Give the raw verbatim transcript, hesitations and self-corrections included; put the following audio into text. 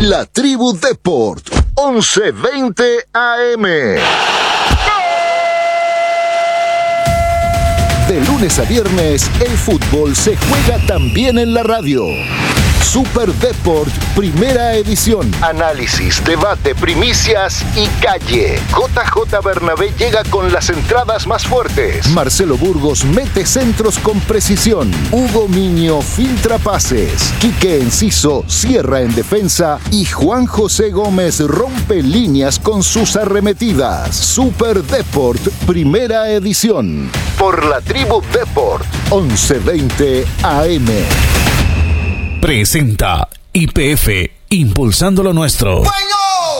La Tribu Deport, once veinte A M. De lunes a viernes, el fútbol se juega también en la radio. Super Deport, primera edición. Análisis, debate, primicias y calle. J J Bernabé llega con las entradas más fuertes. Marcelo Burgos mete centros con precisión. Hugo Miño filtra pases. Quique Enciso cierra en defensa. Y Juan José Gómez rompe líneas con sus arremetidas. Super Deport, primera edición. Por la Tribu Deport, once veinte A M. Presenta Y P F, impulsando lo nuestro. Bueno.